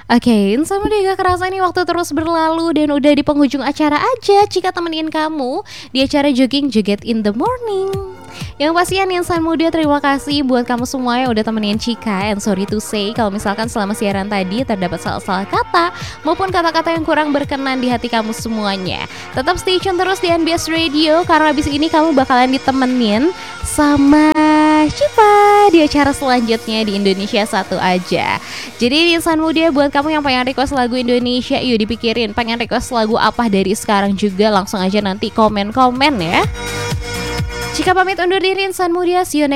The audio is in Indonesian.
Oke, insan muda gak kerasa nih waktu terus berlalu dan udah di penghujung acara aja. Cika temenin kamu di acara Jogging Joget in the Morning. Yang pastinya nih insan muda, terima kasih buat kamu semua yang udah temenin Cika. And sorry to say kalau misalkan selama siaran tadi terdapat salah-salah kata maupun kata-kata yang kurang berkenan di hati kamu semuanya. Tetap stay tune terus di NBS Radio karena abis ini kamu bakalan ditemenin sama Cipa di acara selanjutnya di Indonesia Satu Aja. Jadi insan muda, buat kamu yang pengen request lagu Indonesia, yuk dipikirin pengen request lagu apa dari sekarang juga, langsung aja nanti komen-komen ya. Cika pamit undur diri insan muda, see you next